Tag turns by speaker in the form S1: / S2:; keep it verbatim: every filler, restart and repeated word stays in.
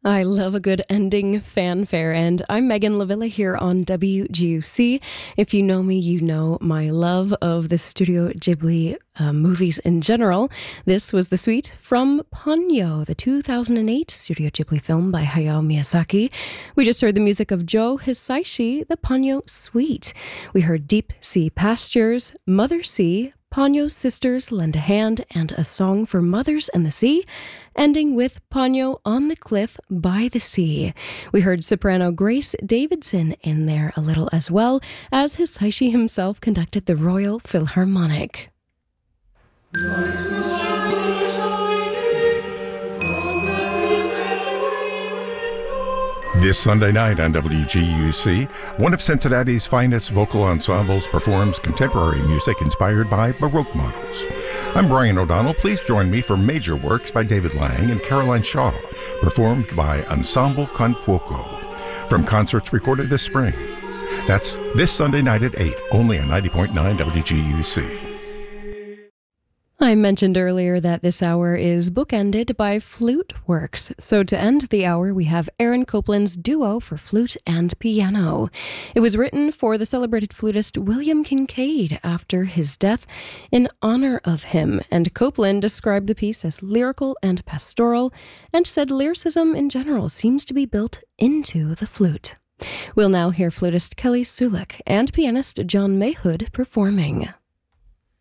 S1: I love a good ending fanfare, and I'm Megan Lavilla here on W G U C. If you know me, you know my love of the Studio Ghibli uh, movies in general. This was the suite from Ponyo, the two thousand eight Studio Ghibli film by Hayao Miyazaki. We just heard the music of Joe Hisaishi, the Ponyo Suite. We heard Deep Sea Pastures, Mother Sea, Ponyo's Sisters Lend a Hand, and A Song for Mothers and the Sea, ending with Ponyo on the Cliff by the Sea. We heard soprano Grace Davidson in there a little as well, as Hisaishi himself conducted the Royal Philharmonic.
S2: This Sunday night on W G U C, one of Cincinnati's finest vocal ensembles performs contemporary music inspired by Baroque models. I'm Brian O'Donnell. Please join me for major works by David Lang and Caroline Shaw, performed by Ensemble Con Fuoco, from concerts recorded this spring. That's this Sunday night at eight, only on ninety point nine W G U C.
S1: I mentioned earlier that this hour is bookended by Flute Works. So to end the hour, we have Aaron Copland's duo for flute and piano. It was written for the celebrated flutist William Kincaid after his death in honor of him. And Copland described the piece as lyrical and pastoral and said lyricism in general seems to be built into the flute. We'll now hear flutist Kelly Sulik and pianist John Mayhood performing.